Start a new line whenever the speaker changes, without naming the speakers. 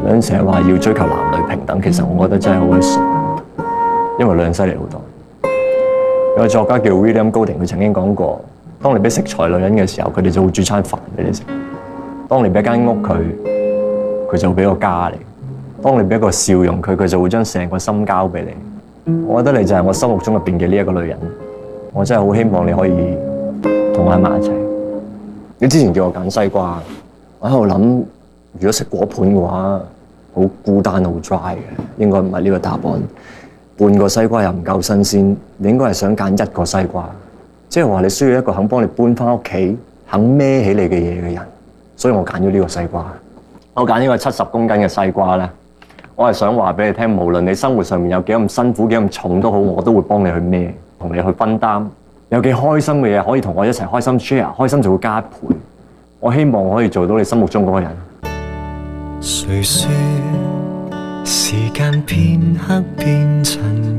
人成日話要追求男女平等，其實我覺得真係好鬼傻，因為女人犀利好多。有個作家叫 William Golding，佢曾經講過，當你俾食材女人嘅時候，佢哋就會煮餐飯俾你食；當你俾間屋佢，佢就會俾個家你；當你俾一個笑容佢，佢就會將成個心交俾你。我覺得你就係我心目中入邊嘅呢一個女人，我真係好希望你可以同我喺埋一齊。你之前叫我揀西瓜，我喺度諗，如果食果盤嘅話，好孤單好 dry 嘅，應該唔係呢個答案。半個西瓜又唔夠新鮮，你應該係想揀一個西瓜，即係話你需要一個肯幫你搬翻屋企、肯孭起你嘅嘢嘅人，所以我揀咗呢個西瓜。我揀呢個70公斤嘅西瓜咧，我係想話俾你聽，無論你生活上面有幾咁辛苦、幾咁重都好，我都會幫你去孭，同你去分擔。有幾開心嘅嘢可以同我一齊開心 share， 開心就會加倍。我希望我可以做到你心目中嗰個人。
誰說時間片刻變塵